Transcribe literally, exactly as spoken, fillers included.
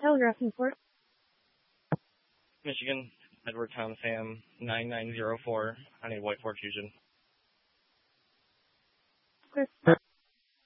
telegraphing for? Michigan, Edwardtown, Sam, nine nine zero four. I need white Ford Fusion. Chris.